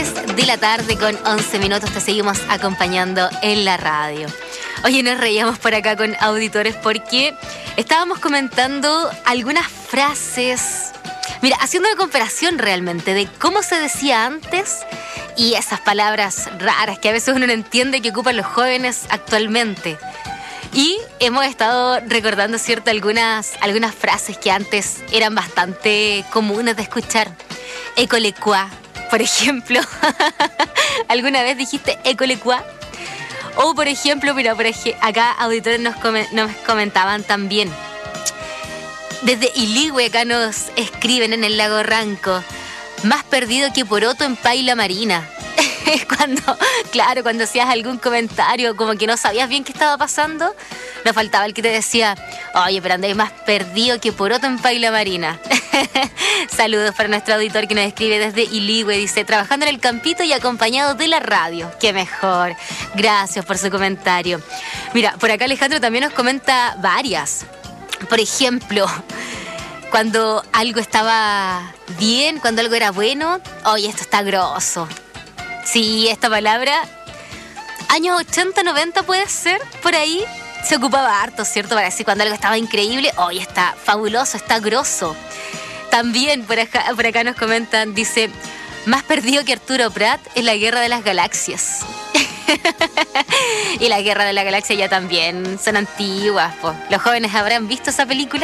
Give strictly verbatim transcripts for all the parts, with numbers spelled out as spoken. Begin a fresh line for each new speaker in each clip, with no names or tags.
De la tarde con once minutos te seguimos acompañando en la radio. Oye, nos reíamos por acá con auditores porque estábamos comentando algunas frases, mira, haciendo una comparación realmente de cómo se decía antes y esas palabras raras que a veces uno no entiende que ocupan los jóvenes actualmente. Y hemos estado recordando, ¿cierto?, algunas, algunas frases que antes eran bastante comunes de escuchar. École quoi, por ejemplo. ¿Alguna vez dijiste école quoi? O, por ejemplo, mira, por ej- acá auditores nos, come- nos comentaban también. Desde Iligüe acá nos escriben en el lago Ranco. Más perdido que poroto en paila marina. Cuando, claro, cuando hacías algún comentario como que no sabías bien qué estaba pasando, nos faltaba el que te decía, oye, pero andáis más perdido que poroto en paila marina. Saludos para nuestro auditor que nos escribe desde Iligüe, dice, trabajando en el campito y acompañado de la radio. ¡Qué mejor! Gracias por su comentario. Mira, por acá Alejandro también nos comenta varias. Por ejemplo, cuando algo estaba bien, cuando algo era bueno, oye, esto está grosso. Sí, esta palabra, años ochenta, noventa puede ser, por ahí, se ocupaba harto, ¿cierto? Para decir cuando algo estaba increíble, hoy está fabuloso, está grosso. También por acá, por acá nos comentan, dice, más perdido que Arturo Prat en la Guerra de las Galaxias. Y la Guerra de la Galaxia ya también son antiguas, po. ¿Los jóvenes habrán visto esa película?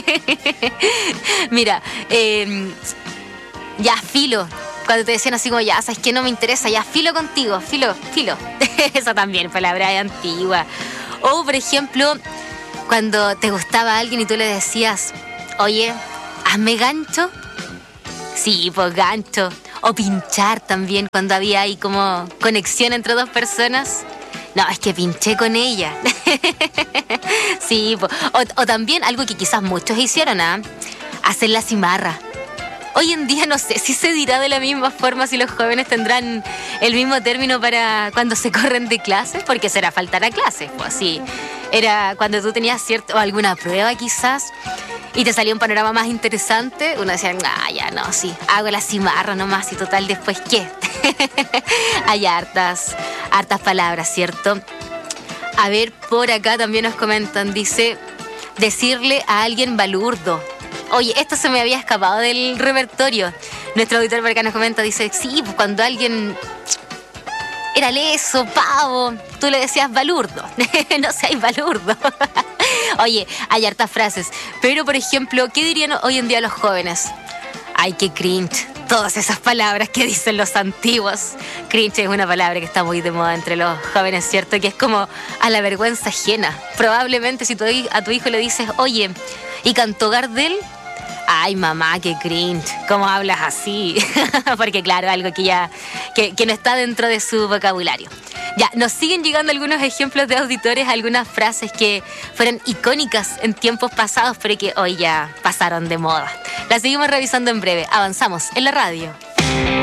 Mira, eh, ya filo. Cuando te decían así como, ya, ¿sabes qué? No me interesa, ya, filo contigo, filo, filo. Esa también, palabra antigua. O, por ejemplo, cuando te gustaba alguien y tú le decías, oye, hazme gancho. Sí, pues gancho. O pinchar también, cuando había ahí como conexión entre dos personas. No, es que pinché con ella. Sí, pues. O, o también algo que quizás muchos hicieron, ¿ah? Hacer la cimarra. Hoy en día no sé si se dirá de la misma forma, si los jóvenes tendrán el mismo término para cuando se corren de clases, porque será faltar a clases, pues sí. Era cuando tú tenías cierto, o alguna prueba quizás, y te salía un panorama más interesante, uno decía, ah, ya no, sí, hago la cimarra nomás y total, después, ¿qué? Hay hartas, hartas palabras, ¿cierto? A ver, por acá también nos comentan, dice, decirle a alguien balurdo. Oye, esto se me había escapado del repertorio. Nuestro auditor por acá nos comenta, dice, sí, pues cuando alguien era leso, pavo, tú le decías balurdo. No seas balurdo. Oye, hay hartas frases. Pero, por ejemplo, ¿qué dirían hoy en día los jóvenes? Ay, qué cringe. Todas esas palabras que dicen los antiguos. Cringe es una palabra que está muy de moda entre los jóvenes, ¿cierto? Que es como a la vergüenza ajena. Probablemente si tú a tu hijo le dices, oye, ¿y cantó Gardel? Ay, mamá, qué cringe. ¿Cómo hablas así? Porque claro, algo que ya que, que no está dentro de su vocabulario. Ya, nos siguen llegando algunos ejemplos de auditores, algunas frases que fueron icónicas en tiempos pasados, pero que hoy ya pasaron de moda. Las seguimos revisando en breve. Avanzamos en la radio.